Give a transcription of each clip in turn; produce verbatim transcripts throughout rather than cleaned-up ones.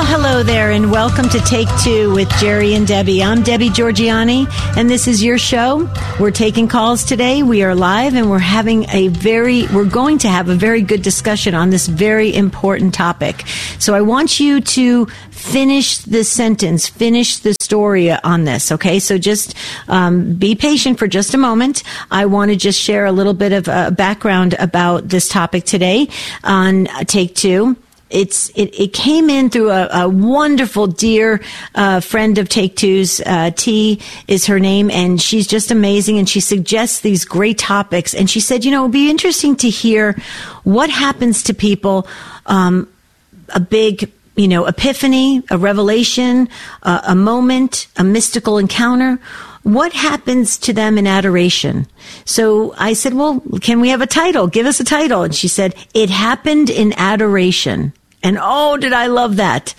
hello there, and welcome to Take Two with Jerry and Debbie. I'm Debbie Georgiani, and this is your show. We're taking calls today. We are live, and we're having a very, we're going to have a very good discussion on this very important topic. So I want you to finish the sentence, finish the story on this, okay? So just um, be patient for just a moment. I want to just share a little bit of uh, background about this topic today on Take Two. It's it, it came in through a, a wonderful, dear uh, friend of Take Two's. Uh, T is her name, and she's just amazing. And she suggests these great topics. And she said, you know, it would be interesting to hear what happens to people. Um, a big, you know, epiphany, a revelation, uh, a moment, a mystical encounter. What happens to them in adoration? So I said, well, can we have a title? Give us a title. And she said, It Happened in Adoration. And oh, did I love that.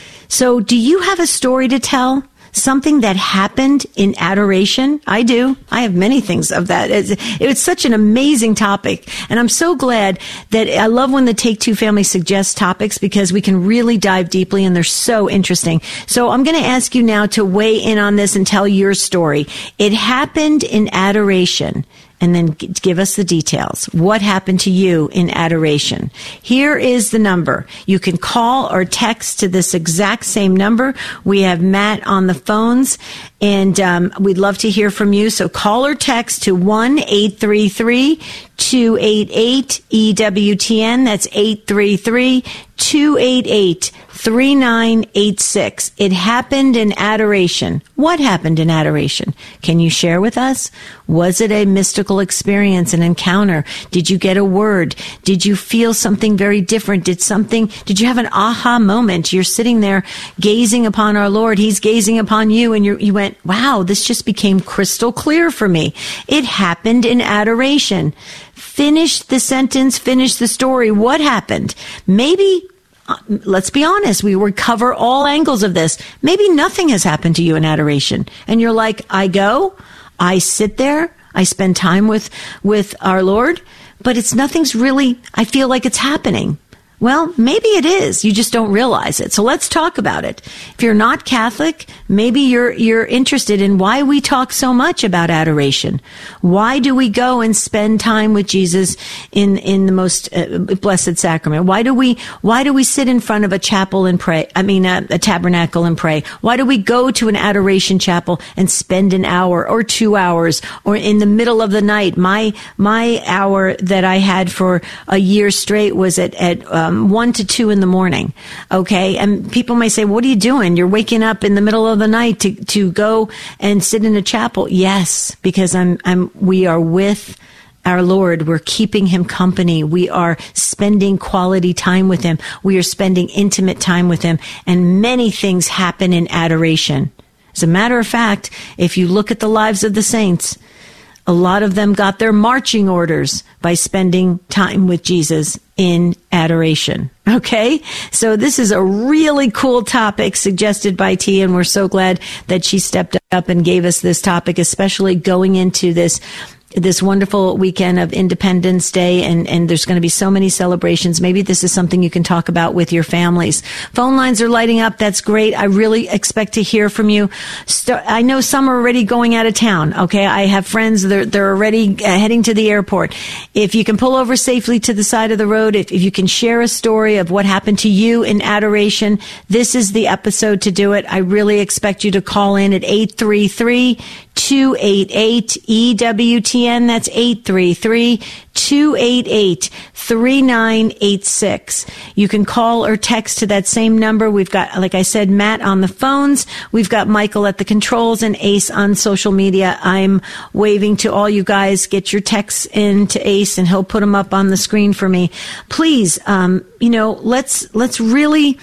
So do you have a story to tell? Something that happened in adoration? I do. I have many things of that. It's, it's such an amazing topic. And I'm so glad that I love when the Take Two family suggests topics, because we can really dive deeply and they're so interesting. So I'm going to ask you now to weigh in on this and tell your story. It happened in adoration. And then give us the details. What happened to you in adoration? Here is the number. You can call or text to this exact same number. We have Matt on the phones, and um, we'd love to hear from you. So call or text to one eight three three, two eight eight, E W T N. That's eight three three, two eight eight, three nine eight six. It happened in adoration. What happened in adoration? Can you share with us? Was it a mystical experience, an encounter? Did you get a word? Did you feel something very different? Did something, did you have an aha moment? You're sitting there gazing upon our Lord. He's gazing upon you, and you you went, wow, this just became crystal clear for me. It happened in adoration. Finish the sentence, finish the story. What happened? Maybe, uh, let's be honest, we would cover all angles of this. Maybe nothing has happened to you in adoration. And you're like, I go, I sit there, I spend time with, with our Lord, but it's nothing's really, I feel like it's happening. Well, maybe it is. You just don't realize it. So let's talk about it. If you're not Catholic, maybe you're you're interested in why we talk so much about adoration. Why do we go and spend time with Jesus in in the most uh, blessed sacrament? Why do we why do we sit in front of a chapel and pray? I mean, a, a tabernacle and pray. Why do we go to an adoration chapel and spend an hour or two hours or in the middle of the night? My my hour that I had for a year straight was at at um, one to two in the morning. Okay. And people may say, what are you doing? You're waking up in the middle of the night to, to go and sit in a chapel. Yes, because I'm, I'm, we are with our Lord. We're keeping him company. We are spending quality time with him. We are spending intimate time with him. And many things happen in adoration. As a matter of fact, if you look at the lives of the saints, a lot of them got their marching orders by spending time with Jesus in adoration. Okay? So this is a really cool topic suggested by T, and we're so glad that she stepped up and gave us this topic, especially going into this this wonderful weekend of Independence Day, and, and there's going to be so many celebrations. Maybe this is something you can talk about with your families. Phone lines are lighting up. That's great. I really expect to hear from you. St- I know some are already going out of town. Okay. I have friends. They're, they're already uh, heading to the airport. If you can pull over safely to the side of the road, if, if you can share a story of what happened to you in adoration, this is the episode to do it. I really expect you to call in at eight three three, two eight eight, E W T N. That's eight three three, two eight eight, three nine eight six. You can call or text to that same number. We've got, like I said, Matt on the phones. We've got Michael at the controls and Ace on social media. I'm waving to all you guys. Get your texts in to Ace and he'll put them up on the screen for me. Please, um, you know, let's, let's really...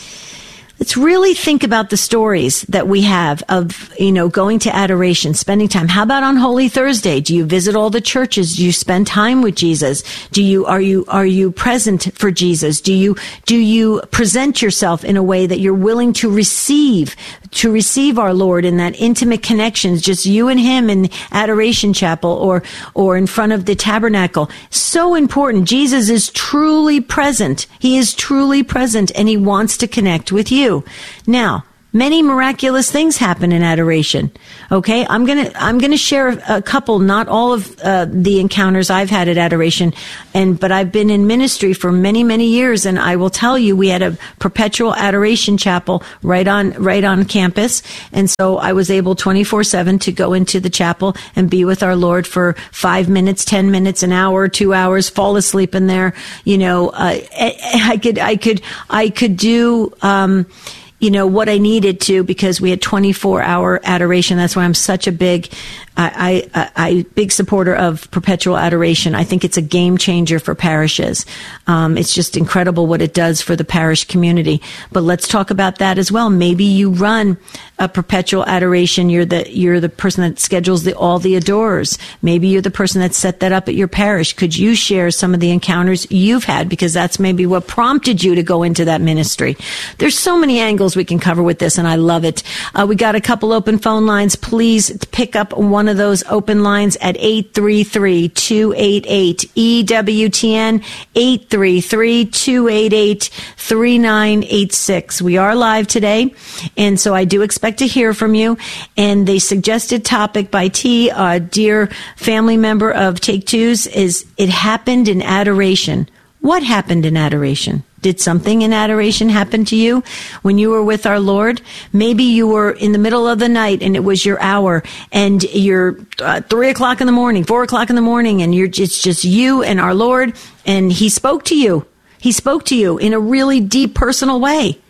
Let's really think about the stories that we have of, you know, going to adoration, spending time. How about on Holy Thursday? Do you visit all the churches? Do you spend time with Jesus? Do you, are you, are you present for Jesus? Do you, do you present yourself in a way that you're willing to receive, to receive our Lord in that intimate connections, just you and him in adoration chapel or, or in front of the tabernacle? So important. Jesus is truly present. He is truly present and he wants to connect with you. do. Now, many miraculous things happen in adoration. Okay, I'm gonna I'm gonna share a couple, not all of uh, the encounters I've had at adoration, and but I've been in ministry for many many years, and I will tell you, we had a perpetual adoration chapel right on right on campus, and so I was able twenty-four seven to go into the chapel and be with our Lord for five minutes, ten minutes, an hour, two hours, fall asleep in there. You know, uh, I could I could I could do. Um, you know, what I needed to, because we had twenty-four hour adoration. That's why I'm such a big, I, I, I big supporter of perpetual adoration. I think it's a game changer for parishes. Um, it's just incredible what it does for the parish community. But let's talk about that as well. Maybe you run a perpetual adoration. You're the, you're the person that schedules the, all the adorers. Maybe you're the person that set that up at your parish. Could you share some of the encounters you've had? Because that's maybe what prompted you to go into that ministry. There's so many angles we can cover with this, and I love it. Uh, we got a couple open phone lines. Please pick up one of those open lines at eight three three, two eight eight, E W T N, eight three three, two eight eight, three nine eight six. We are live today, and so I do expect to hear from you. And the suggested topic by T, a dear family member of Take Two's, is it happened in adoration. What happened in adoration? Did something in adoration happen to you when you were with our Lord? Maybe you were in the middle of the night and it was your hour, and you're uh, three o'clock in the morning, four o'clock in the morning, and you're it's just you and our Lord, and He spoke to you. He spoke to you in a really deep, personal way.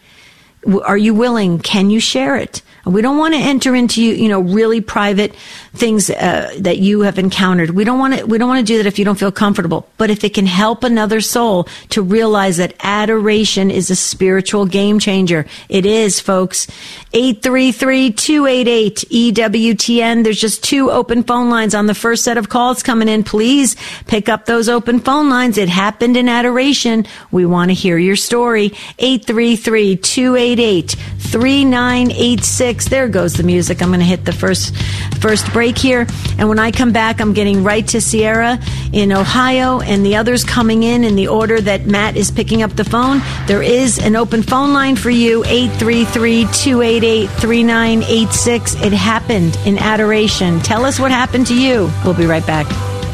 Are you willing? Can you share it? We don't want to enter into, you know, really private things uh, that you have encountered. We don't want to. We don't want to do that if you don't feel comfortable. But if it can help another soul to realize that adoration is a spiritual game changer, it is, folks. eight three three, two eight eight, E W T N. There's just two open phone lines on the first set of calls coming in. Please pick up those open phone lines. It happened in adoration. We want to hear your story. eight three three, two eight eight, three nine eight six. There goes the music. I'm going to hit the first first break here. And when I come back, I'm getting right to Sierra in Ohio and the others coming in in the order that Matt is picking up the phone. There is an open phone line for you, eight three three, two eight eight, three nine eight six. It happened in adoration. Tell us what happened to you. We'll be right back.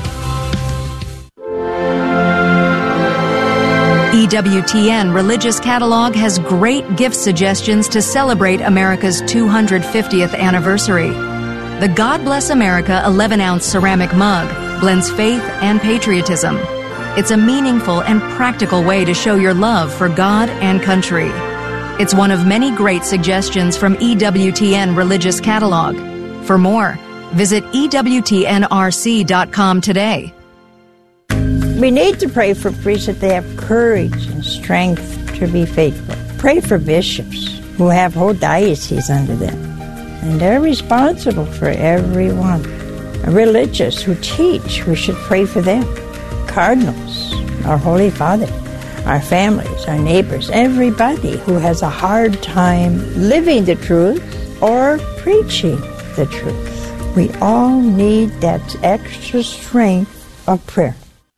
E W T N Religious Catalog has great gift suggestions to celebrate America's two hundred fiftieth anniversary. The God Bless America eleven ounce ceramic mug blends faith and patriotism. It's a meaningful and practical way to show your love for God and country. It's one of many great suggestions from E W T N Religious Catalog. For more, visit E W T N R C dot com today. We need to pray for priests that they have courage and strength to be faithful. Pray for bishops who have whole dioceses under them, and they're responsible for everyone. Religious who teach, we should pray for them. Cardinals, our Holy Father, our families, our neighbors, everybody who has a hard time living the truth or preaching the truth. We all need that extra strength of prayer.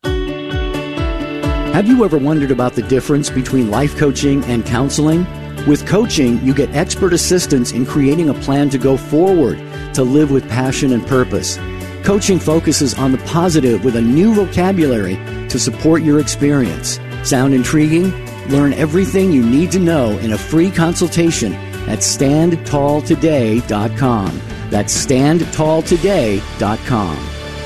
Have you ever wondered about the difference between life coaching and counseling? With coaching, you get expert assistance in creating a plan to go forward, to live with passion and purpose. Coaching focuses on the positive with a new vocabulary to support your experience. Sound intriguing? Learn everything you need to know in a free consultation at stand tall today dot com. That's stand tall today dot com.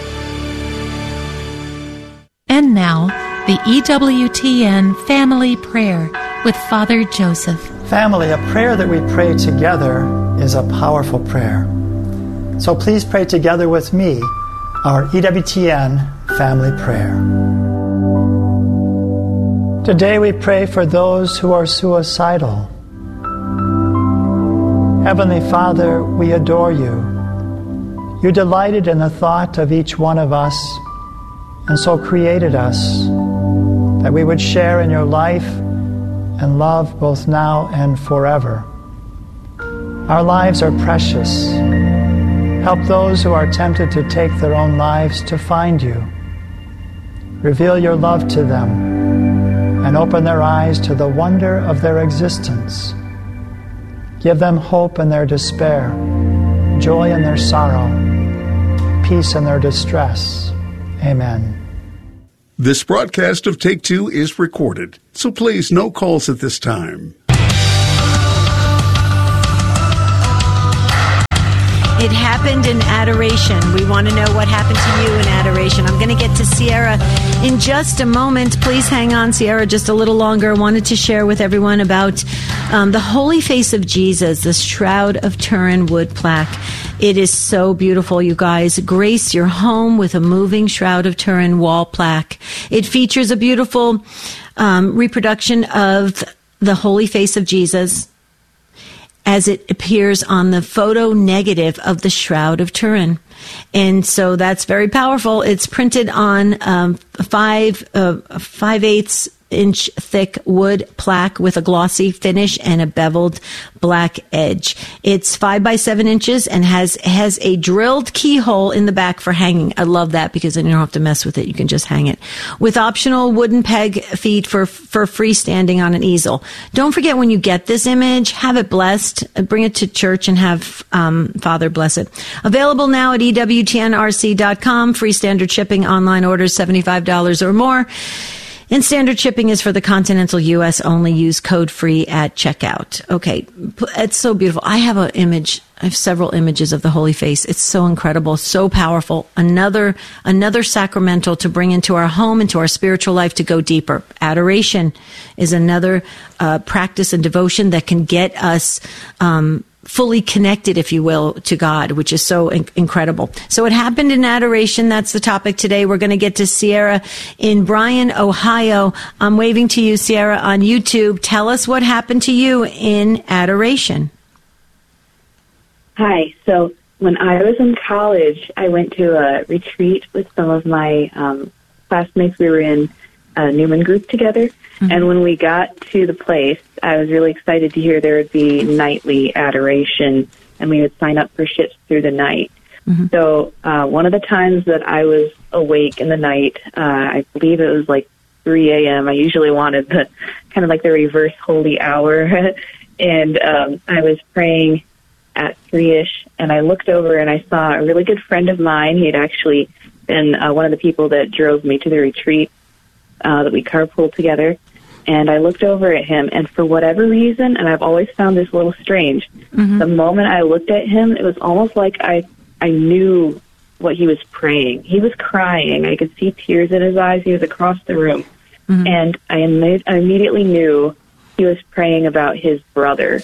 And now, the E W T N Family Prayer with Father Joseph. Family, a prayer that we pray together is a powerful prayer. So please pray together with me our E W T N Family Prayer. Today we pray for those who are suicidal. Heavenly Father, we adore you. You delighted in the thought of each one of us, and so created us that we would share in your life and love both now and forever. Our lives are precious. Help those who are tempted to take their own lives to find you. Reveal your love to them and open their eyes to the wonder of their existence. Give them hope in their despair, joy in their sorrow, peace in their distress. Amen. This broadcast of Take Two is recorded, so please no calls at this time. It happened in adoration. We want to know what happened to you in adoration. I'm going to get to Sierra in just a moment. Please hang on, Sierra, just a little longer. I wanted to share with everyone about um, the Holy Face of Jesus, the Shroud of Turin wood plaque. It is so beautiful, you guys. Grace your home with a moving Shroud of Turin wall plaque. It features a beautiful um, reproduction of the Holy Face of Jesus as it appears on the photo negative of the Shroud of Turin. And so that's very powerful. It's printed on um, five, uh, five-eighths inch thick wood plaque with a glossy finish and a beveled black edge. It's five by seven inches and has has a drilled keyhole in the back for hanging. I love that because then you don't have to mess with it. You can just hang it. With optional wooden peg feet for for freestanding on an easel. Don't forget, when you get this image, have it blessed. Bring it to church and have um, Father bless it. Available now at E W T N R C dot com. Free standard shipping. Online orders seventy-five dollars or more. And standard shipping is for the continental U S only. Use code free at checkout. Okay. It's so beautiful. I have an image. I have several images of the Holy Face. It's so incredible, so powerful. Another, another sacramental to bring into our home, into our spiritual life to go deeper. Adoration is another uh, practice and devotion that can get us, um, fully connected, if you will, to God, which is so in- incredible. So it happened in adoration. That's the topic today. We're going to get to Sierra in Bryan, Ohio. I'm waving to you, Sierra, on YouTube. Tell us what happened to you in adoration. Hi. So when I was in college, I went to a retreat with some of my um, classmates. We were in a Newman group together. Mm-hmm. And when we got to the place, I was really excited to hear there would be nightly adoration, and we would sign up for shifts through the night. Mm-hmm. So uh, one of the times that I was awake in the night, uh, I believe it was like three a.m. I usually wanted the kind of like the reverse holy hour. and um, I was praying at three-ish, and I looked over and I saw a really good friend of mine. He had actually been uh, one of the people that drove me to the retreat uh, that we carpooled together. And I looked over at him, and for whatever reason, and I've always found this a little strange, mm-hmm. the moment I looked at him, it was almost like I I knew what he was praying. He was crying. I could see tears in his eyes. He was across the room. Mm-hmm. And I, imme- I immediately knew he was praying about his brother.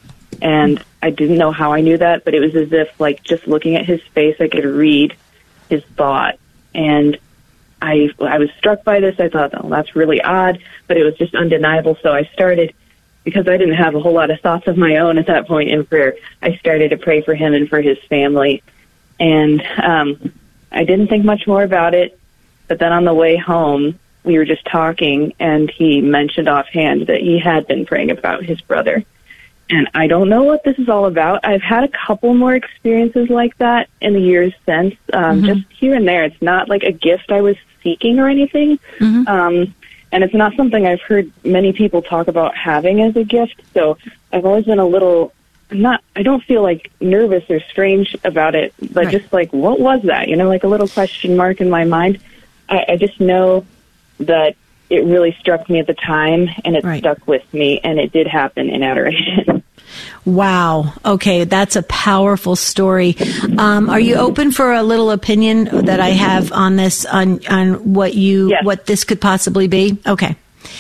And I didn't know how I knew that, but it was as if, like, just looking at his face, I could read his thought. And I, I was struck by this. I thought, oh, that's really odd, but it was just undeniable. So I started, because I didn't have a whole lot of thoughts of my own at that point in prayer, I started to pray for him and for his family. And um, I didn't think much more about it. But then on the way home, we were just talking, and he mentioned offhand that he had been praying about his brother. And I don't know what this is all about. I've had a couple more experiences like that in the years since, um, mm-hmm. just here and there. It's not like a gift I was seeking or anything. Mm-hmm. Um, and it's not something I've heard many people talk about having as a gift. So I've always been a little, not, I don't feel like nervous or strange about it, but right. just like, what was that? You know, like a little question mark in my mind. I, I just know that it really struck me at the time, and it right. stuck with me, and it did happen in adoration. Wow. Okay, that's a powerful story. Um, are you open for a little opinion that I have on this, on on what you yes. what this could possibly be? Okay.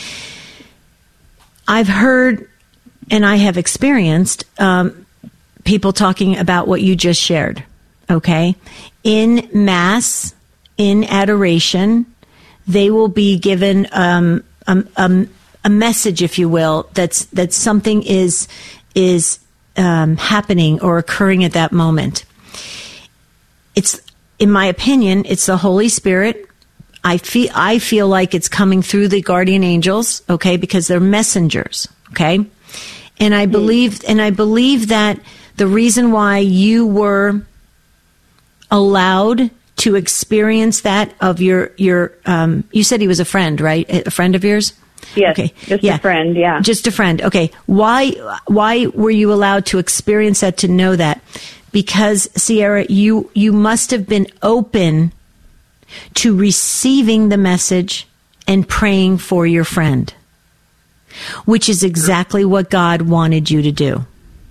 I've heard, and I have experienced, um, people talking about what you just shared. Okay, in Mass, in adoration, they will be given um, um, um, a message, if you will, that's that something is is um, happening or occurring at that moment. It's, in my opinion, it's the Holy Spirit. I feel I feel like it's coming through the guardian angels, okay, because they're messengers, okay, and I believe and I believe that the reason why you were allowed to experience that of your, your um, you said he was a friend, right? A friend of yours? Yes, okay. just yeah. a friend, yeah. Just a friend. Okay. Why why were you allowed to experience that, to know that? Because, Sierra, you, you must have been open to receiving the message and praying for your friend, which is exactly what God wanted you to do.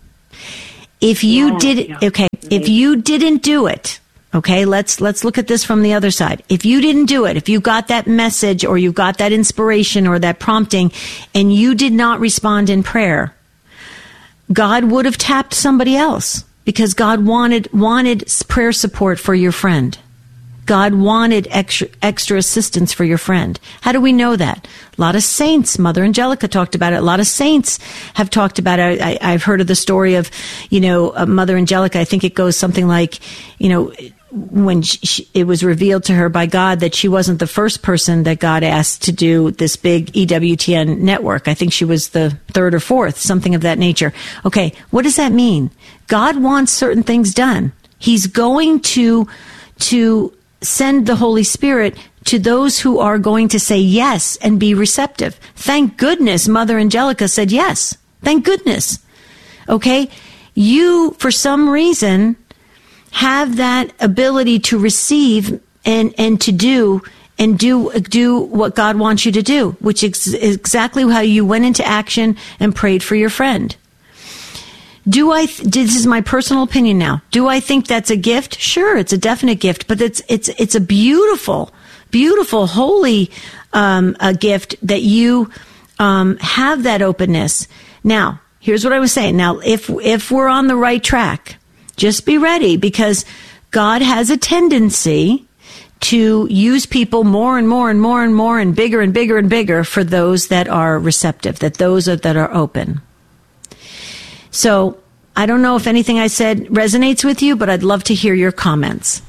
If you yeah, did yeah. okay, if you didn't do it, okay, let's let's look at this from the other side. If you didn't do it, if you got that message or you got that inspiration or that prompting and you did not respond in prayer, God would have tapped somebody else, because God wanted wanted prayer support for your friend. God wanted extra, extra assistance for your friend. How do we know that? A lot of saints, Mother Angelica talked about it. A lot of saints have talked about it. I, I've heard of the story of, you know, uh, Mother Angelica. I think it goes something like, you know, when she, she, it was revealed to her by God that she wasn't the first person that God asked to do this big E W T N network. I think she was the third or fourth, something of that nature. Okay, what does that mean? God wants certain things done. He's going to, to send the Holy Spirit to those who are going to say yes and be receptive. Thank goodness Mother Angelica said yes. Thank goodness. Okay? You, for some reason, have that ability to receive and, and to do and do do what God wants you to do, which is exactly how you went into action and prayed for your friend. Do I, th- this is my personal opinion now. Do I think that's a gift? Sure, it's a definite gift, but it's, it's, it's a beautiful, beautiful, holy, um, a gift that you, um, have that openness. Now, here's what I was saying. Now, if, if we're on the right track, just be ready, because God has a tendency to use people more and more and more and more and bigger and bigger and bigger for those that are receptive, that those are, that are open. So I don't know if anything I said resonates with you, but I'd love to hear your comments.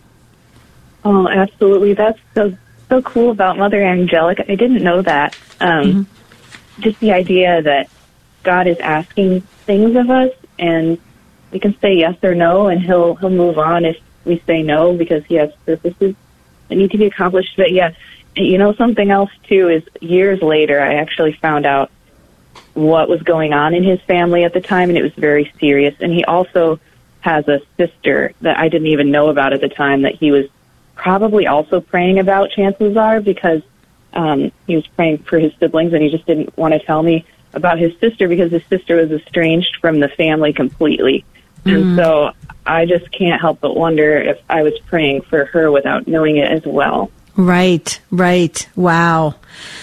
Oh, absolutely. That's so, so cool about Mother Angelica. I didn't know that. Um, mm-hmm. Just the idea that God is asking things of us, and we can say yes or no, and he'll, he'll move on if we say no, because he has purposes that need to be accomplished. But yeah, you know, something else too is years later, I actually found out what was going on in his family at the time, and it was very serious. And he also has a sister that I didn't even know about at the time that he was probably also praying about, chances are, because um, he was praying for his siblings, and he just didn't want to tell me about his sister because his sister was estranged from the family completely. Mm. And so I just can't help but wonder if I was praying for her without knowing it as well. Right, right. Wow.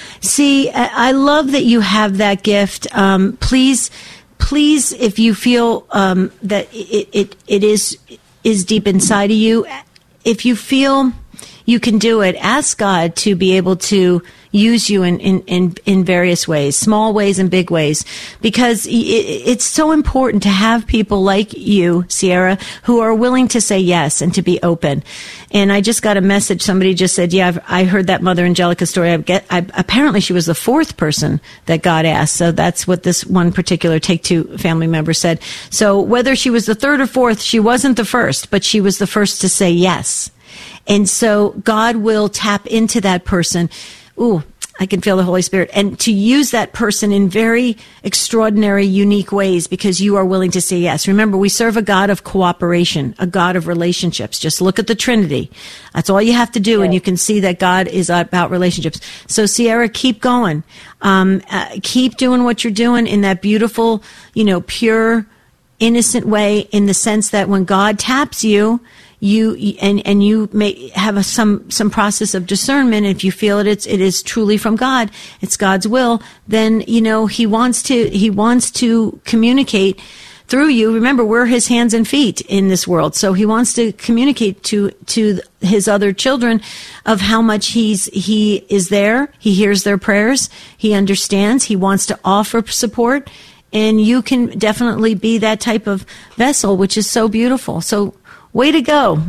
See, I love that you have that gift. Um, please, please, if you feel um, that it, it it is is deep inside of you, if you feel you can do it, ask God to be able to use you in, in, in, in various ways, small ways and big ways, because it, it's so important to have people like you, Sierra, who are willing to say yes and to be open. And I just got a message. Somebody just said, yeah, I've, I heard that Mother Angelica story. I get, I, apparently she was the fourth person that God asked. So that's what this one particular Take Two family member said. So whether she was the third or fourth, she wasn't the first, but she was the first to say yes. And so God will tap into that person. Ooh, I can feel the Holy Spirit. And to use that person in very extraordinary, unique ways, because you are willing to say yes. Remember, we serve a God of cooperation, a God of relationships. Just look at the Trinity. That's all you have to do, yeah. And you can see that God is about relationships. So, Sierra, keep going. Um, uh, keep doing what you're doing in that beautiful, you know, pure, innocent way, in the sense that when God taps you, You and and you may have a, some some process of discernment. If you feel it, it's it is truly from God, it's God's will. Then you know He wants to He wants to communicate through you. Remember, we're His hands and feet in this world, so He wants to communicate to to His other children of how much He's He is there. He hears their prayers. He understands. He wants to offer support, and you can definitely be that type of vessel, which is so beautiful. So. Way to go.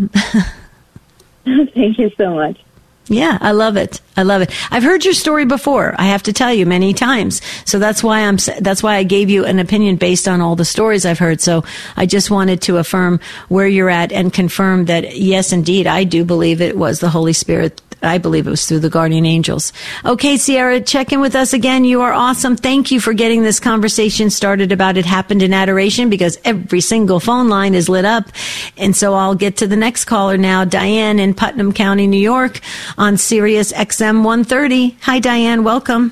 Thank you so much. Yeah, I love it. I love it. I've heard your story before, I have to tell you, many times. So that's why I'm that's why I gave you an opinion based on all the stories I've heard. So I just wanted to affirm where you're at and confirm that yes, indeed, I do believe it was the Holy Spirit I believe it was through the guardian angels. Okay, Sierra, check in with us again. You are awesome. Thank you for getting this conversation started about It Happened in Adoration, because every single phone line is lit up. And so I'll get to the next caller now, Diane in Putnam County, New York, on Sirius X M one thirty. Hi, Diane. Welcome.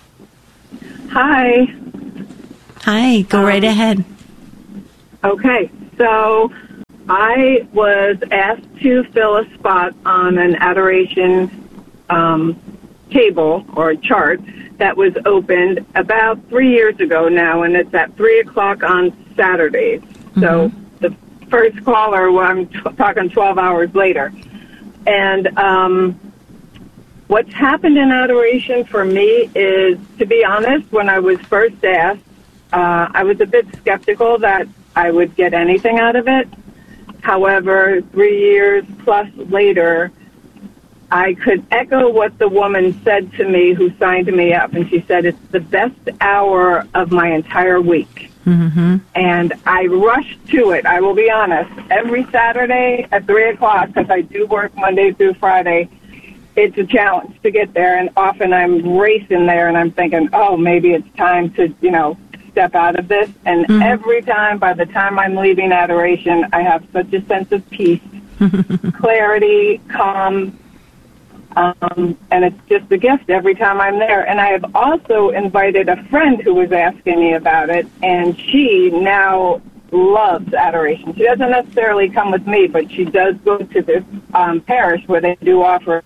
Hi. Hi. Go um, right ahead. Okay. So I was asked to fill a spot on an adoration um, table or chart that was opened about three years ago now, and it's at three o'clock on Saturdays. Mm-hmm. So the first caller, well, I'm t- talking twelve hours later. And um, what's happened in adoration for me is, to be honest, when I was first asked, uh, I was a bit skeptical that I would get anything out of it. However, three years plus later, I could echo what the woman said to me who signed me up. And she said, it's the best hour of my entire week. Mm-hmm. And I rushed to it, I will be honest. Every Saturday at three o'clock, because I do work Monday through Friday, it's a challenge to get there. And often I'm racing there and I'm thinking, oh, maybe it's time to, you know, step out of this. And mm-hmm. every time, by the time I'm leaving adoration, I have such a sense of peace, clarity, calm, um, and it's just a gift every time I'm there. And I have also invited a friend who was asking me about it, and she now loves adoration. She doesn't necessarily come with me, but she does go to this um, parish where they do offer.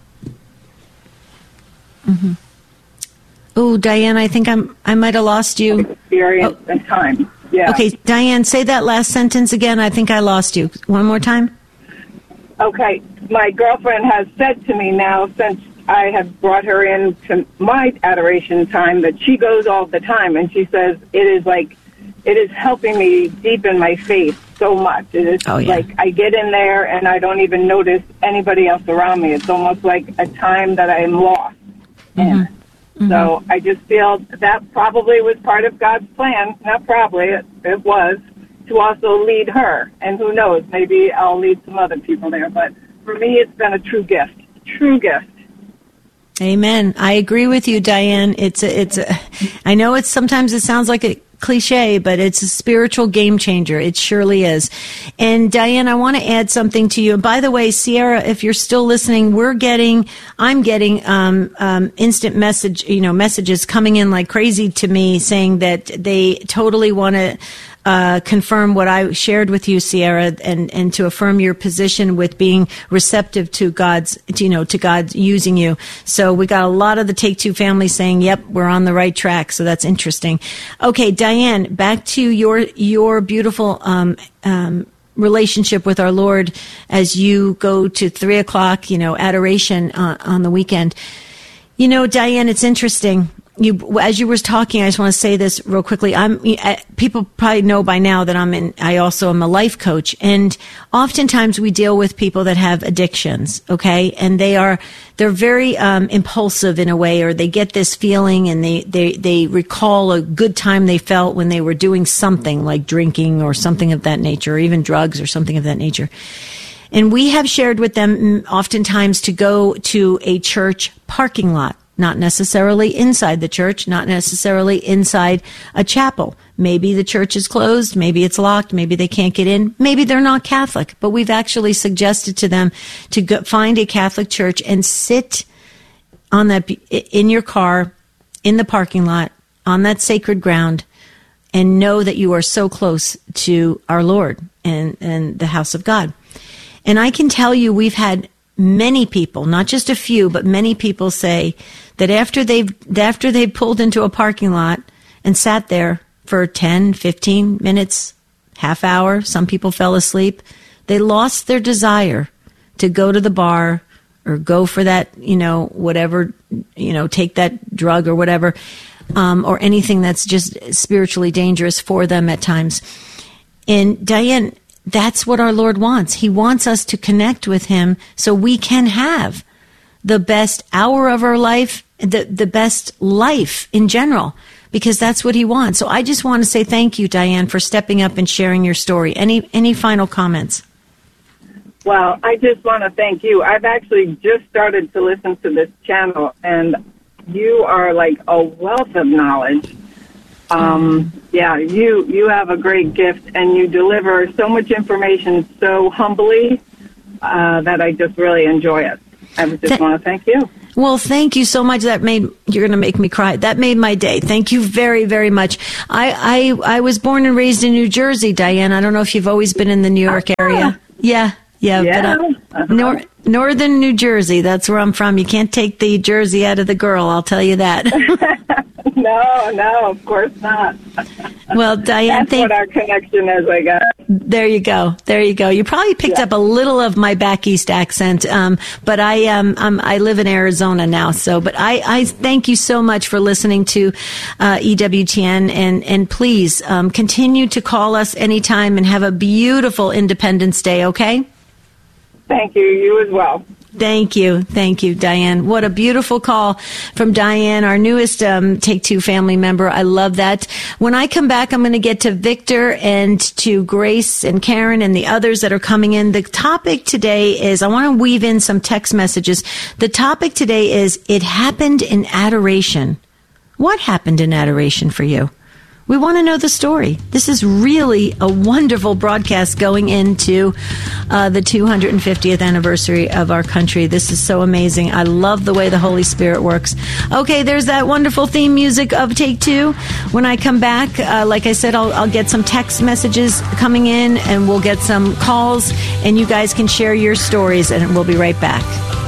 Mm-hmm. Oh, Diane, I think I'm. I might have lost you. Experience oh. and time. Yeah. Okay, Diane, say that last sentence again. I think I lost you. One more time. Okay, my girlfriend has said to me now, since I have brought her in to my adoration time, that she goes all the time, and she says it is like it is helping me deepen my faith so much. It is oh, yeah. like I get in there and I don't even notice anybody else around me. It's almost like a time that I am lost in. Mm-hmm. Mm-hmm. So I just feel that probably was part of God's plan. Not probably, it, it was, to also lead her. And who knows, maybe I'll lead some other people there. But for me, it's been a true gift, true gift. Amen. I agree with you, Diane. It's a, it's a, I know it's sometimes it sounds like a cliche, but it's a spiritual game changer. It surely is. And Diane, I want to add something to you. And by the way, Sierra, if you're still listening, we're getting, I'm getting um, um, instant message, you know, messages coming in like crazy to me saying that they totally want to Uh, confirm what I shared with you, Sierra, and, and to affirm your position with being receptive to God's, to, you know, to God using you. So we got a lot of the Take Two family saying, yep, we're on the right track. So that's interesting. Okay, Diane, back to your, your beautiful, um, um, relationship with our Lord as you go to three o'clock, you know, adoration uh, on the weekend. You know, Diane, it's interesting. You, as you were talking, I just want to say this real quickly. I'm, people probably know by now that I'm in, I also am a life coach. And oftentimes we deal with people that have addictions, okay? And they are, they're very, um, impulsive in a way, or they get this feeling and they, they, they recall a good time they felt when they were doing something like drinking or something of that nature, or even drugs or something of that nature. And we have shared with them oftentimes to go to a church parking lot. Not necessarily inside the church, not necessarily inside a chapel. Maybe the church is closed, maybe it's locked, maybe they can't get in, maybe they're not Catholic. But we've actually suggested to them to go find a Catholic church and sit on that, in your car, in the parking lot, on that sacred ground, and know that you are so close to our Lord and, and the house of God. And I can tell you we've had many people, not just a few, but many people say that after they've, after they've pulled into a parking lot and sat there for ten, fifteen minutes, half hour, some people fell asleep, they lost their desire to go to the bar or go for that, you know, whatever, you know, take that drug or whatever, um, or anything that's just spiritually dangerous for them at times. And Diane, that's what our Lord wants. He wants us to connect with Him so we can have the best hour of our life, the, the best life in general, because that's what He wants. So I just want to say thank you, Diane, for stepping up and sharing your story. Any, any final comments? Well, I just want to thank you. I've actually just started to listen to this channel, and you are like a wealth of knowledge. Um, yeah, you you have a great gift, and you deliver so much information so humbly uh, that I just really enjoy it. I just Th- want to thank you. Well, thank you so much. That made, you're going to make me cry. That made my day. Thank you very, very much. I, I, I was born and raised in New Jersey, Diane. I don't know if you've always been in the New York area. Yeah, yeah. Yeah. But, uh, nor- Northern New Jersey. That's where I'm from. You can't take the Jersey out of the girl. I'll tell you that. No, no, of course not. Well, Diane, that's thank- what our connection is, I guess. There you go. There you go. You probably picked yeah. up a little of my back east accent, um, but I um, um, I live in Arizona now. So, but I, I thank you so much for listening to uh, E W T N, and and please um, continue to call us anytime, and have a beautiful Independence Day. Okay. Thank you. You as well. Thank you. Thank you, Diane. What a beautiful call from Diane, our newest um, Take Two family member. I love that. When I come back, I'm going to get to Victor and to Grace and Karen and the others that are coming in. The topic today is, I want to weave in some text messages. The topic today is, it happened in adoration. What happened in adoration for you? We want to know the story. This is really a wonderful broadcast going into uh, the two hundred fiftieth anniversary of our country. This is so amazing. I love the way the Holy Spirit works. Okay, there's that wonderful theme music of Take Two. When I come back, uh, like I said, I'll, I'll get some text messages coming in, and we'll get some calls, and you guys can share your stories, and we'll be right back.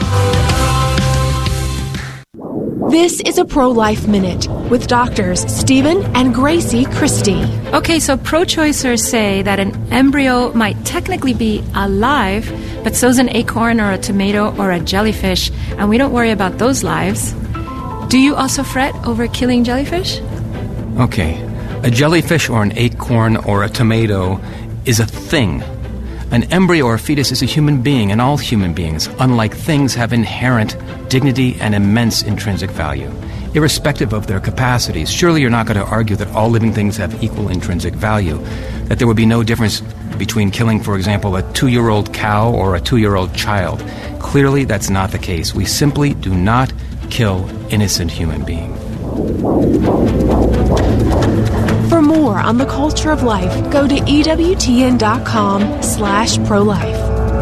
This is a Pro-Life Minute with doctors Stephen and Gracie Christie. Okay, so pro-choicers say that an embryo might technically be alive, but so's an acorn or a tomato or a jellyfish, and we don't worry about those lives. Do you also fret over killing jellyfish? Okay, a jellyfish or an acorn or a tomato is a thing. An embryo or a fetus is a human being, and all human beings, unlike things, have inherent dignity and immense intrinsic value, irrespective of their capacities. Surely you're not going to argue that all living things have equal intrinsic value, that there would be no difference between killing, for example, a two-year-old cow or a two-year-old child. Clearly, that's not the case. We simply do not kill innocent human beings. For more on the culture of life, go to E W T N dot com slash pro-life.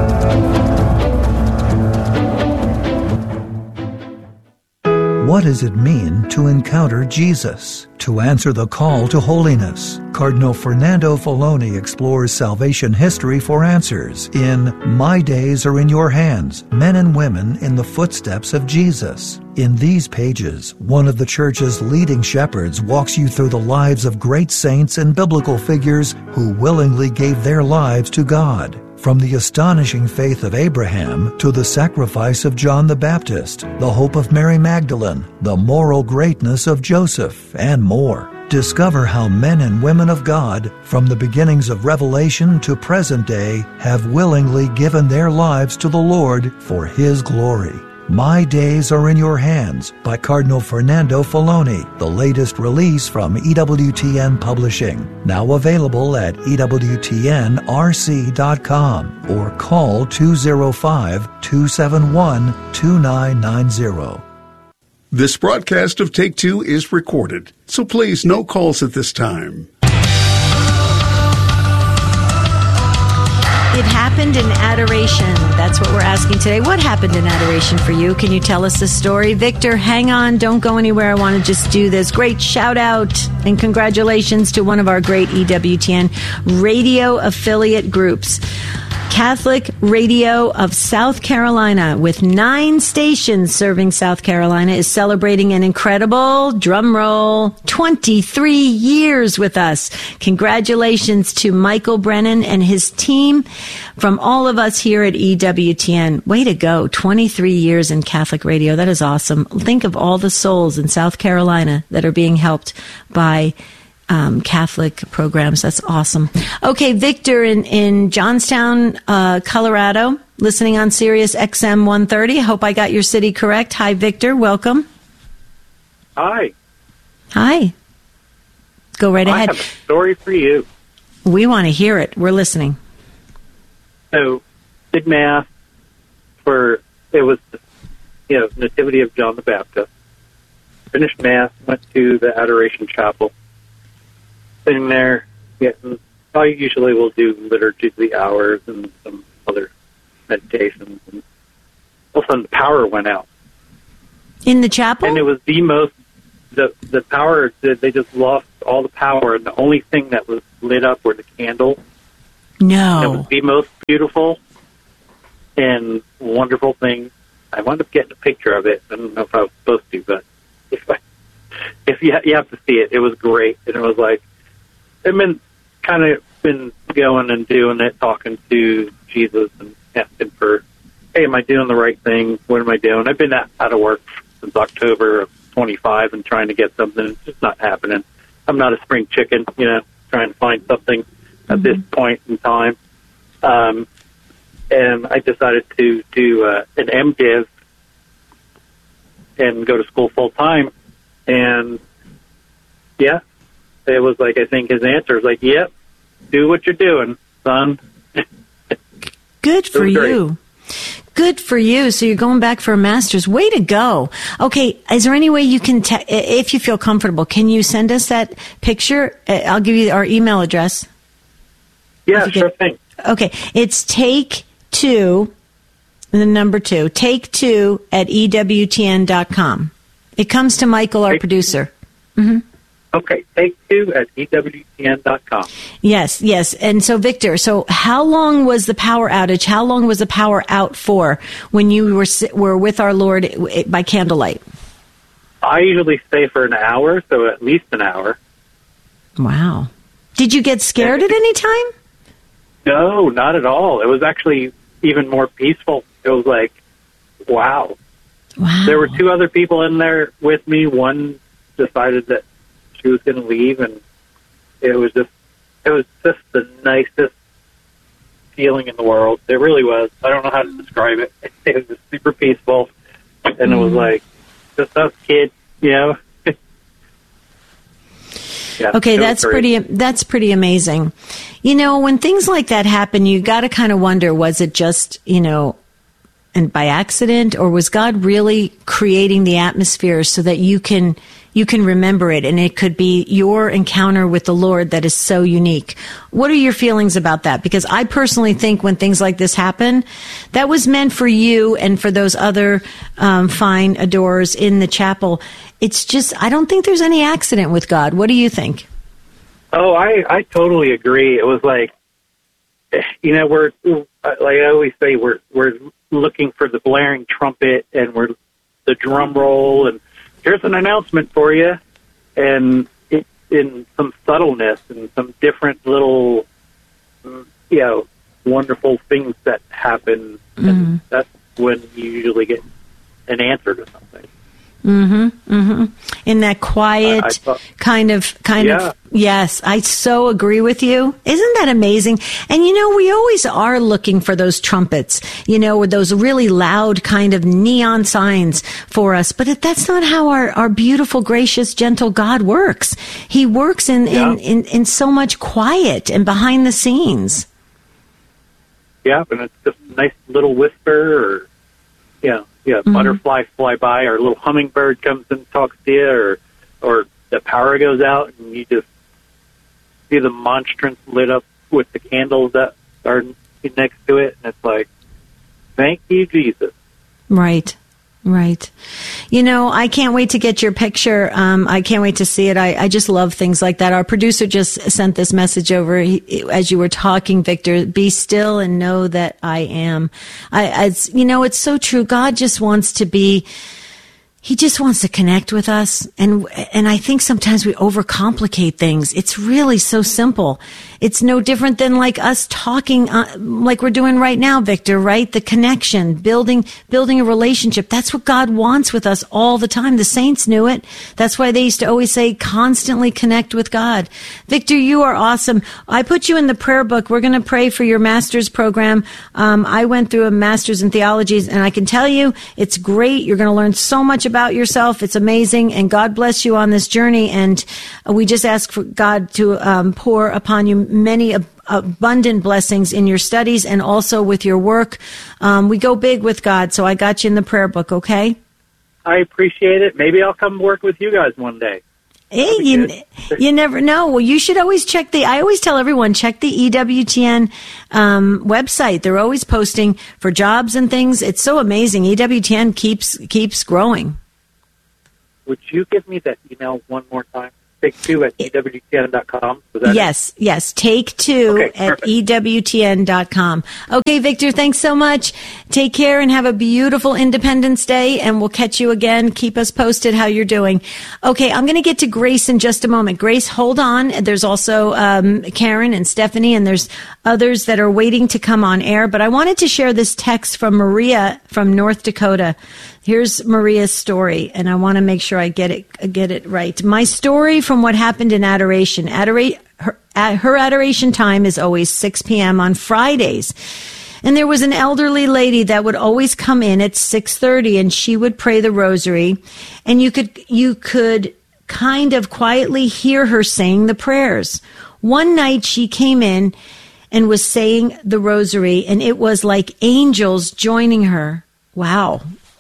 What does it mean to encounter Jesus? To answer the call to holiness, Cardinal Fernando Filoni explores salvation history for answers in My Days Are in Your Hands, Men and Women in the Footsteps of Jesus. In these pages, one of the Church's leading shepherds walks you through the lives of great saints and biblical figures who willingly gave their lives to God. From the astonishing faith of Abraham to the sacrifice of John the Baptist, the hope of Mary Magdalene, the moral greatness of Joseph, and more. Discover how men and women of God, from the beginnings of Revelation to present day, have willingly given their lives to the Lord for His glory. My Days Are in Your Hands by Cardinal Fernando Filoni, the latest release from E W T N Publishing. Now available at E W T N R C dot com or call two oh five, two seven one, two nine nine zero. This broadcast of Take Two is recorded, so please no calls at this time. It happened in adoration. That's what we're asking today. What happened in adoration for you? Can you tell us the story? Victor, hang on. Don't go anywhere. I want to just do this. Great shout out and congratulations to one of our great E W T N radio affiliate groups. Catholic Radio of South Carolina, with nine stations serving South Carolina, is celebrating an incredible, drum roll, twenty-three years with us. Congratulations to Michael Brennan and his team from all of us here at E W T N. Way to go. twenty-three years in Catholic radio. That is awesome. Think of all the souls in South Carolina that are being helped by Um, Catholic programs. That's awesome. Okay, Victor in, in Johnstown, uh, Colorado, listening on Sirius X M one thirty. I hope I got your city correct. Hi, Victor. Welcome. Hi. Hi. Go right ahead. I have a story for you. We want to hear it. We're listening. So, did Mass for, it was, you know, Nativity of John the Baptist. Finished Mass, went to the Adoration Chapel. Sitting there, getting, I usually will do Liturgy of the Hours and some other meditations. And all of a sudden, the power went out. In the chapel? And it was the most, the the power, they just lost all the power, and the only thing that was lit up were the candles. No. And it was the most beautiful and wonderful thing. I wound up getting a picture of it. I don't know if I was supposed to, but if I, if you, you have to see it, it was great. And it was like, I've been kind of been going and doing it, talking to Jesus and asking for, hey, am I doing the right thing? What am I doing? I've been out of work since October of twenty-five and trying to get something. It's just not happening. I'm not a spring chicken, you know, trying to find something at mm-hmm. this point in time. Um, and I decided to do uh, an MDiv and go to school full time. And yeah, it was like, I think his answer was like, yep, do what you're doing, son. Good for you. Good for you. So you're going back for a master's. Way to go. Okay. Is there any way you can, te- if you feel comfortable, can you send us that picture? I'll give you our email address. Yeah, sure thing. Okay. It's take two, the number two, take two at E W T N dot com. It comes to Michael, our take producer. Mm-hmm. Okay, take two at E W T N dot com. Yes, yes. And so, Victor, so how long was the power outage? How long was the power out for when you were were with our Lord by candlelight? I usually stay for an hour, so at least an hour. Wow. Did you get scared at any time? No, not at all. It was actually even more peaceful. It was like, wow. Wow. There were two other people in there with me. One decided that she was going to leave, and it was just, it was just the nicest feeling in the world. It really was. I don't know how to describe it. It was just super peaceful, and mm. it was like, just us kids, you know. Yeah, okay, that's pretty, that's pretty amazing. You know, when things like that happen, you got to kind of wonder, was it just, you know, and by accident, or was God really creating the atmosphere so that you can you can remember it, and it could be your encounter with the Lord that is so unique? What are your feelings about that? Because I personally think when things like this happen, that was meant for you and for those other um, fine adorers in the chapel. It's just, I don't think there's any accident with God. What do you think? Oh, I, I totally agree. It was like, you know, we're, like I always say, we're we're looking for the blaring trumpet, and we're the drum roll, and here's an announcement for you, and it, in some subtleness and some different little, you know, wonderful things that happen, mm-hmm. and that's when you usually get an answer to something. Mm-hmm. Mm-hmm. In that quiet I, I thought, kind of, kind yeah. of, yes, I so agree with you. Isn't that amazing? And you know, we always are looking for those trumpets, you know, with those really loud kind of neon signs for us. But it, that's not how our, our beautiful, gracious, gentle God works. He works in, yeah. in, in, in so much quiet and behind the scenes. Yeah, and it's just a nice little whisper, or, you know, Yeah, mm-hmm. butterfly fly by, or a little hummingbird comes and talks to you, or or the power goes out and you just see the monstrance lit up with the candles that are next to it, and it's like, thank you, Jesus. Right, right. You know, I can't wait to get your picture. Um, I can't wait to see it. I, I just love things like that. Our producer just sent this message over he, as you were talking, Victor. Be still and know that I am. I, as you know, it's so true. God just wants to be. He just wants to connect with us. And, and I think sometimes we overcomplicate things. It's really so simple. It's no different than like us talking, uh, like we're doing right now, Victor, right? The connection, building, building a relationship. That's what God wants with us all the time. The saints knew it. That's why they used to always say, constantly connect with God. Victor, you are awesome. I put you in the prayer book. We're going to pray for your master's program. Um, I went through a master's in theology, and I can tell you it's great. You're going to learn so much about about yourself. It's amazing. And God bless you on this journey. And we just ask for God to um, pour upon you many ab- abundant blessings in your studies and also with your work. Um, we go big with God. So I got you in the prayer book, okay? I appreciate it. Maybe I'll come work with you guys one day. Hey, you, you never know. Well, you should always check the, I always tell everyone, check the E W T N um, website. They're always posting for jobs and things. It's so amazing. E W T N keeps keeps growing. Would you give me that email one more time? Take two at E W T N dot com. Yes, it? yes. Take two okay, at E W T N dot com. Okay, Victor, thanks so much. Take care and have a beautiful Independence Day, and we'll catch you again. Keep us posted how you're doing. Okay, I'm going to get to Grace in just a moment. Grace, hold on. There's also um, Karen and Stephanie, and there's others that are waiting to come on air. But I wanted to share this text from Maria from North Dakota. Here's Maria's story, and I want to make sure I get it get it right. My story from what happened in adoration. Adora- her, her adoration time is always six p.m. on Fridays. And there was an elderly lady that would always come in at six thirty, and she would pray the rosary. And you could you could kind of quietly hear her saying the prayers. One night she came in and was saying the rosary, and it was like angels joining her. Wow.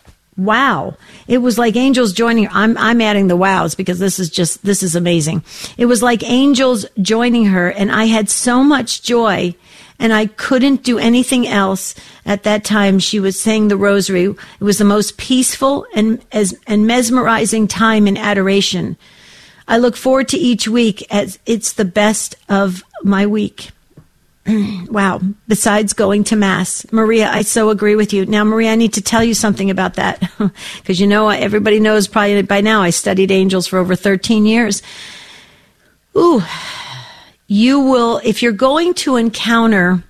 Wow. It was like angels joining her. I'm, I'm adding the wows because this is just, this is amazing. It was like angels joining her, and I had so much joy, and I couldn't do anything else at that time. She was saying the rosary. It was the most peaceful and, as, and mesmerizing time in adoration. I look forward to each week as it's the best of my week. Wow. Besides going to Mass. Maria, I so agree with you. Now, Maria, I need to tell you something about that because, you know, everybody knows probably by now I studied angels for over thirteen years. Ooh, you will, if you're going to encounter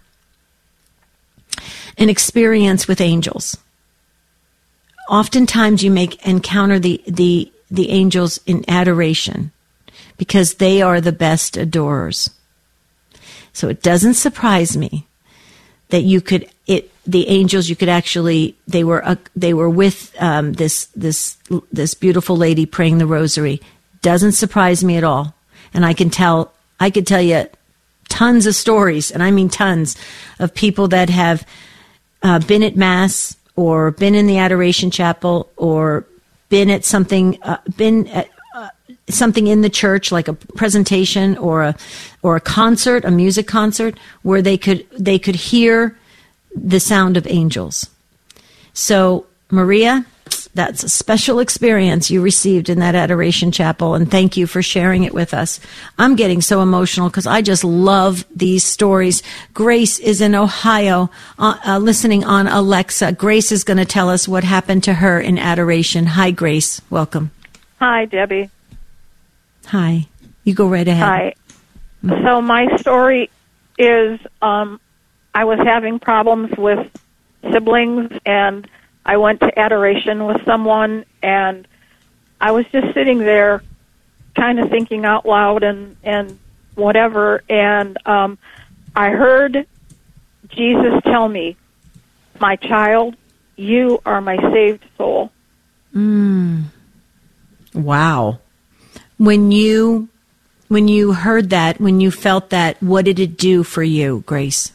an experience with angels, oftentimes you make encounter the, the, the angels in adoration because they are the best adorers. So it doesn't surprise me that you could, it, the angels, you could actually, they were, uh, they were with, um, this, this, this beautiful lady praying the rosary. Doesn't surprise me at all. And I can tell, I could tell you tons of stories, and I mean tons of people that have, uh, been at Mass or been in the Adoration Chapel or been at something, uh, been at, something in the church, like a presentation or a or a concert, a music concert, where they could they could hear the sound of angels. So, Maria, that's a special experience you received in that Adoration Chapel, and thank you for sharing it with us. I'm getting so emotional because I just love these stories. Grace is in Ohio, uh, uh, listening on Alexa. Grace is going to tell us what happened to her in adoration. Hi, Grace. Welcome. Hi, Debbie. Hi. You go right ahead. Hi. So my story is um, I was having problems with siblings, and I went to adoration with someone, and I was just sitting there kind of thinking out loud and, and whatever, and um, I heard Jesus tell me, "My child, you are my saved soul." Mm. Wow. When you when you heard that, when you felt that, what did it do for you, Grace?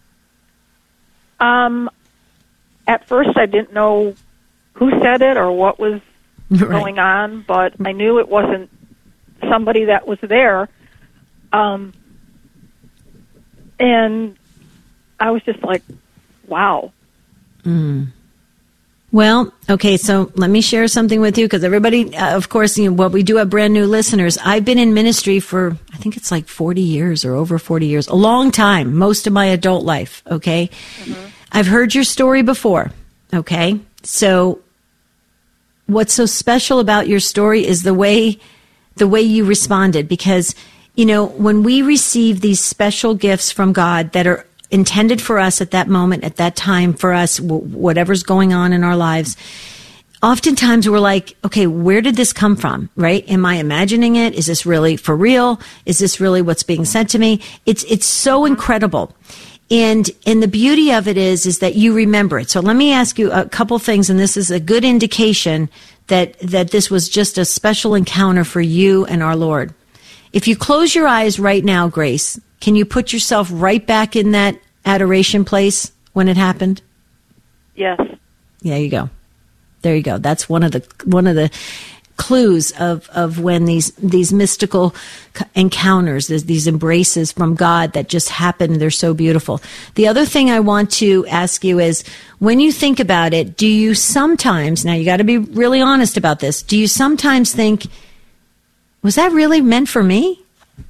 Um, at first I didn't know who said it or what was right. going on, but I knew it wasn't somebody that was there. Um, and I was just like, wow. Mm. Well, okay, so let me share something with you because everybody, uh, of course, you know, what we do have brand new listeners. I've been in ministry for, I think it's like forty years or over forty years, a long time, most of my adult life, okay? Mm-hmm. I've heard your story before, okay? So what's so special about your story is the way, the way you responded because, you know, when we receive these special gifts from God that are intended for us at that moment, at that time, for us, w- whatever's going on in our lives, oftentimes we're like, okay, where did this come from, right? Am I imagining it? Is this really for real? Is this really what's being said to me? It's it's so incredible. And and the beauty of it is, is that you remember it. So let me ask you a couple things, and this is a good indication that, that this was just a special encounter for you and our Lord. If you close your eyes right now, Grace, can you put yourself right back in that adoration place when it happened? Yes. There you go. There you go. That's one of the one of the clues of, of when these these mystical encounters, these embraces from God that just happen, they're so beautiful. The other thing I want to ask you is, when you think about it, do you sometimes, now you got to be really honest about this, do you sometimes think, was that really meant for me?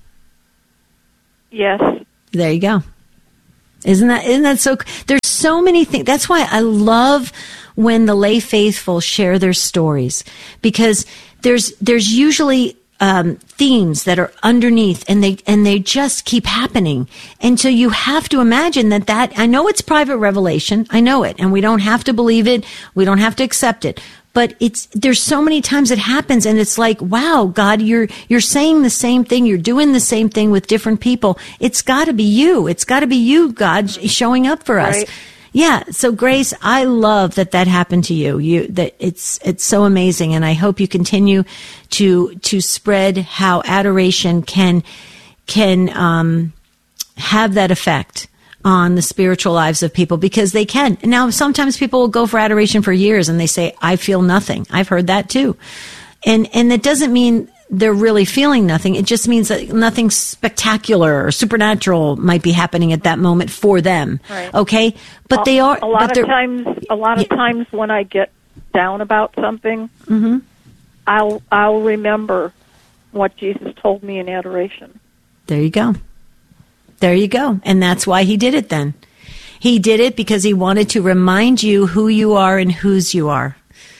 Yes. There you go. Isn't that, isn't that so? There's so many things. That's why I love when the lay faithful share their stories, because there's, there's usually, um, themes that are underneath, and they, and they just keep happening. And so you have to imagine that that, I know it's private revelation. I know it. And we don't have to believe it. We don't have to accept it. But it's, there's so many times it happens, and it's like, wow, God, you're, you're saying the same thing. You're doing the same thing with different people. It's gotta be you. It's gotta be you, God, showing up for us. Right. Yeah. So Grace, I love that that happened to you. You, that it's, it's so amazing. And I hope you continue to, to spread how adoration can, can, um, have that effect on the spiritual lives of people, because they can. Now, sometimes people will go for adoration for years and they say, I feel nothing. I've heard that too. And, and that doesn't mean they're really feeling nothing. It just means that nothing spectacular or supernatural might be happening at that moment for them. Right. Okay. But a, they are, a lot but of times, a lot of yeah. times when I get down about something, mm-hmm. I'll, I'll remember what Jesus told me in adoration. There you go. There you go. And that's why he did it then. He did it because he wanted to remind you who you are and whose you are.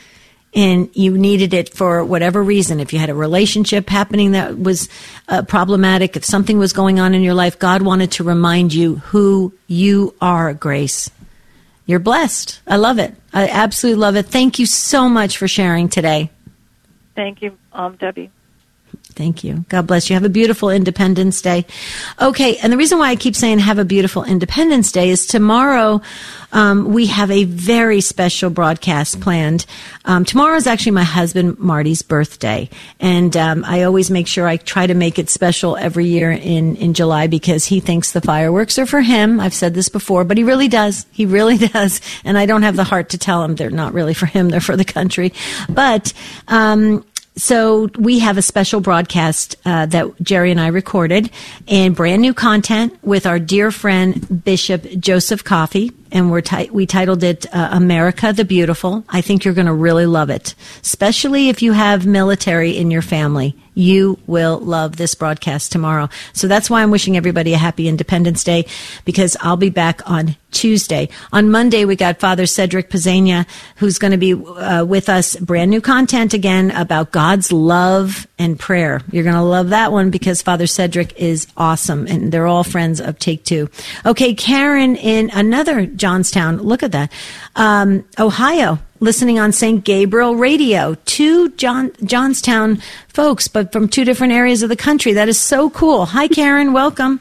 And you needed it for whatever reason. If you had a relationship happening that was uh, problematic, if something was going on in your life, God wanted to remind you who you are, Grace. You're blessed. I love it. I absolutely love it. Thank you so much for sharing today. Thank you, um, Debbie. Thank you. God bless you. Have a beautiful Independence Day. Okay, and the reason why I keep saying have a beautiful Independence Day is tomorrow um, we have a very special broadcast planned. Um, tomorrow is actually my husband Marty's birthday, and um, I always make sure I try to make it special every year in, in July, because he thinks the fireworks are for him. I've said this before, but he really does. He really does, and I don't have the heart to tell him they're not really for him. They're for the country. But um So we have a special broadcast uh, that Jerry and I recorded, and brand new content with our dear friend Bishop Joseph Coffey, and we're ti- we titled it uh, America the Beautiful. I think you're going to really love it, especially if you have military in your family. You will love this broadcast tomorrow. So that's why I'm wishing everybody a happy Independence Day, because I'll be back on Tuesday. On Monday, we got Father Cedric Pizzania, who's going to be uh, with us. Brand new content again about God's love and prayer. You're going to love that one, because Father Cedric is awesome, and they're all friends of Take Two. Okay, Karen in another Johnstown. Look at that. Um, Ohio. Listening on Saint Gabriel Radio. Two John, Johnstown folks, but from two different areas of the country. That is so cool. Hi, Karen. Welcome.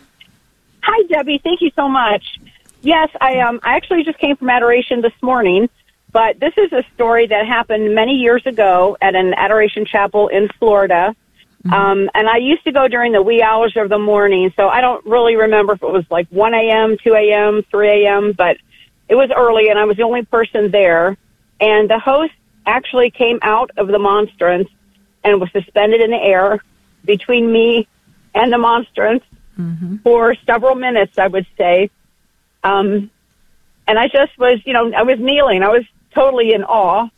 Hi, Debbie. Thank you so much. Yes, I um, I actually just came from adoration this morning, but this is a story that happened many years ago at an adoration chapel in Florida. Mm-hmm. Um, and I used to go during the wee hours of the morning, so I don't really remember if it was like one a.m., two a.m., three a.m., but it was early, and I was the only person there. And the host actually came out of the monstrance and was suspended in the air between me and the monstrance mm-hmm. for several minutes, I would say. Um, and I just was, you know, I was kneeling. I was totally in awe.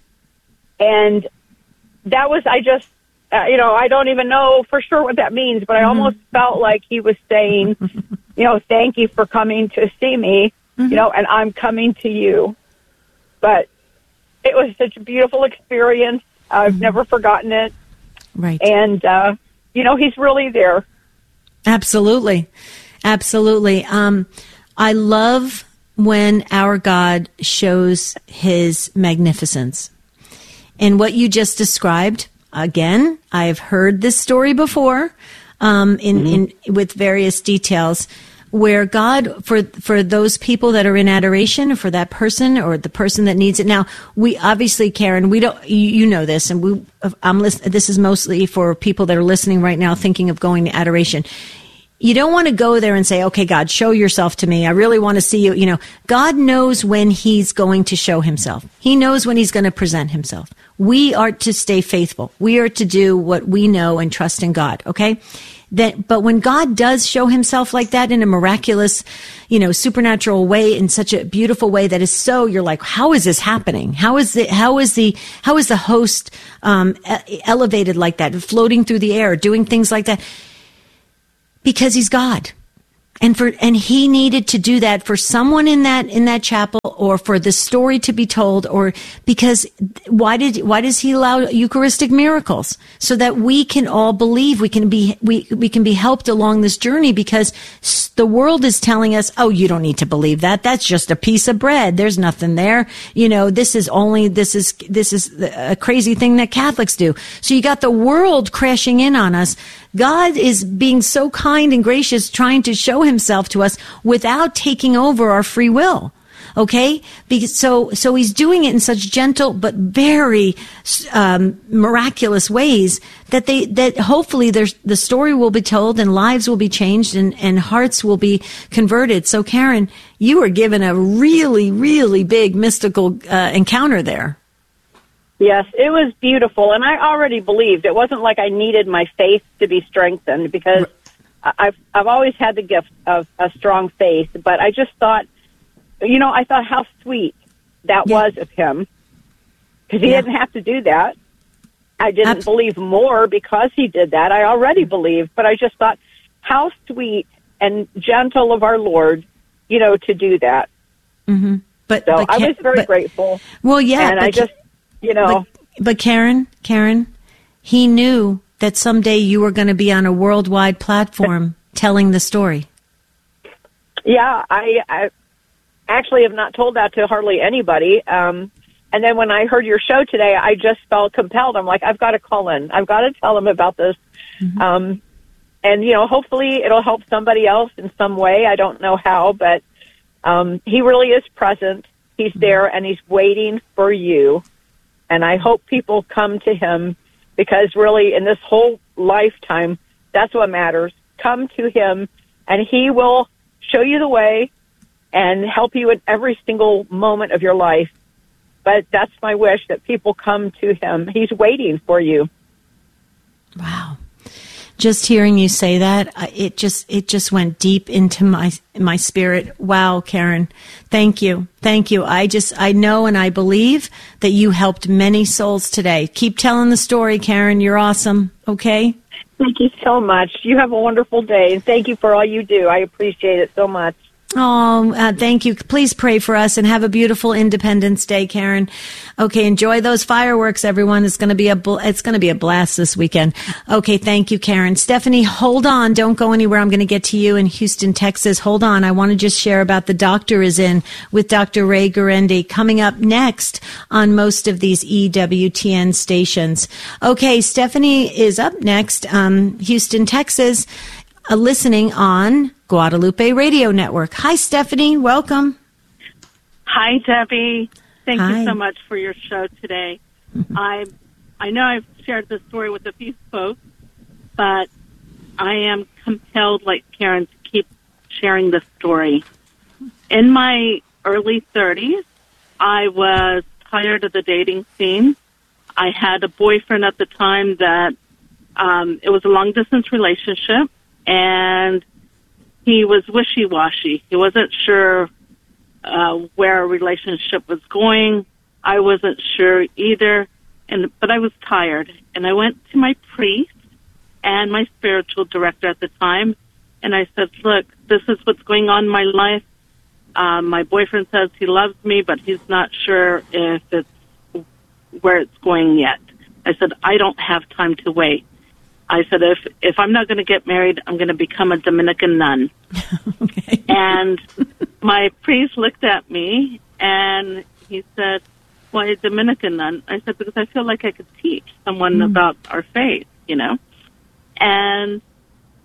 And that was, I just, uh, you know, I don't even know for sure what that means, but I mm-hmm. almost felt like he was saying, you know, thank you for coming to see me, mm-hmm. you know, and I'm coming to you. But it was such a beautiful experience. I've mm-hmm. never forgotten it. Right. And, uh, you know, he's really there. Absolutely. Absolutely. Um, I love when our God shows his magnificence. And what you just described, again, I've heard this story before, um, in, mm-hmm. in, with various details. where God, for for those people that are in adoration, or for that person or the person that needs it. Now, we obviously, Karen, we don't, you, you know this, and we, I'm listen, this is mostly for people that are listening right now thinking of going to adoration. You don't want to go there and say, okay, God, show yourself to me. I really want to see you. You know, God knows when he's going to show himself. He knows when he's going to present himself. We are to stay faithful. We are to do what we know and trust in God. Okay. That, but when God does show himself like that in a miraculous, you know, supernatural way, in such a beautiful way that is so, you're like, how is this happening? How is the, how is the, how is the host, um, elevated like that, floating through the air, doing things like that? Because he's God. And for, and he needed to do that for someone in that, in that chapel, or for the story to be told, or because why did, why does he allow Eucharistic miracles? So that we can all believe, we can be, we, we can be helped along this journey, because the world is telling us, oh, you don't need to believe that. That's just a piece of bread. There's nothing there. You know, this is only, this is, this is a crazy thing that Catholics do. So you got the world crashing in on us. God is being so kind and gracious, trying to show himself to us without taking over our free will. Okay? Because, so, so he's doing it in such gentle but very, um, miraculous ways that they, that hopefully there's, the story will be told and lives will be changed and, and hearts will be converted. So Karen, you were given a really, really big mystical, uh, encounter there. Yes, it was beautiful, and I already believed. It wasn't like I needed my faith to be strengthened, because I've I've always had the gift of a strong faith, but I just thought, you know, I thought how sweet that yeah. was of him, because he yeah. didn't have to do that. I didn't Absolutely. believe more because he did that. I already believed, but I just thought how sweet and gentle of our Lord, you know, to do that. Mm-hmm. But so but I was very but, grateful. Well, yeah, and I just. You know, but, but Karen, Karen, he knew that someday you were going to be on a worldwide platform telling the story. Yeah, I, I actually have not told that to hardly anybody. Um, and then when I heard your show today, I just felt compelled. I'm like, I've got to call in. I've got to tell him about this. Mm-hmm. Um, and, you know, hopefully it'll help somebody else in some way. I don't know how, but um, he really is present. He's there, and he's waiting for you. And I hope people come to him, because really in this whole lifetime, that's what matters. Come to him, and he will show you the way and help you in every single moment of your life. But that's my wish, that people come to him. He's waiting for you. Wow. Just hearing you say that, it just it just went deep into my my spirit. Wow, Karen, thank you, thank you. I just I know and I believe that you helped many souls today. Keep telling the story, Karen. You're awesome. Okay. Thank you so much. You have a wonderful day, and thank you for all you do. I appreciate it so much. Oh, uh, thank you. Please pray for us and have a beautiful Independence Day, Karen. Okay, enjoy those fireworks, everyone. It's going to be a bl- it's going to be a blast this weekend. Okay, thank you, Karen. Stephanie, hold on. Don't go anywhere. I'm going to get to you in Houston, Texas. Hold on. I want to just share about the doctor is in with Doctor Ray Guarendi coming up next on most of these E W T N stations. Okay, Stephanie is up next. Um, Houston, Texas, uh, listening on Guadalupe Radio Network. Hi, Stephanie. Welcome. Hi, Debbie. Thank Hi. you so much for your show today. I I know I've shared this story with a few folks, but I am compelled, like Karen, to keep sharing this story. In my early thirties, I was tired of the dating scene. I had a boyfriend at the time that um, it was a long-distance relationship, and he was wishy-washy. He wasn't sure uh, where a relationship was going. I wasn't sure either, and but I was tired. And I went to my priest and my spiritual director at the time, and I said, look, this is what's going on in my life. Um, my boyfriend says he loves me, but he's not sure if it's where it's going yet. I said, I don't have time to wait. I said, if if I'm not going to get married, I'm going to become a Dominican nun. Okay. And my priest looked at me, and he said, why a Dominican nun? I said, because I feel like I could teach someone mm. about our faith, you know. And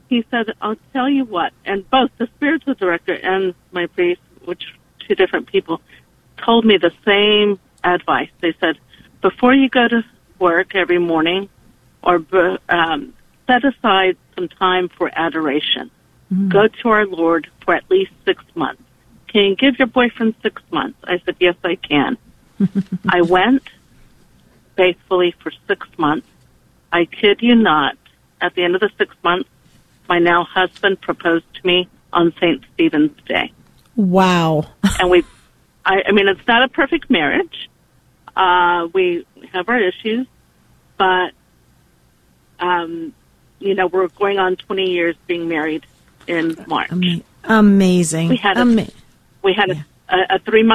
he said, I'll tell you what, and both the spiritual director and my priest, which two different people, told me the same advice. They said, before you go to work every morning, or um, set aside some time for adoration. Mm-hmm. Go to our Lord for at least six months. Can you give your boyfriend six months? I said, yes, I can. I went faithfully for six months. I kid you not, at the end of the six months, my now husband proposed to me on Saint Stephen's Day. Wow. And we, I, I mean, it's not a perfect marriage. Uh, we have our issues, but, um, you know, we're going on twenty years being married in March. Amazing. We had a, Ama- we had yeah. a, a three-month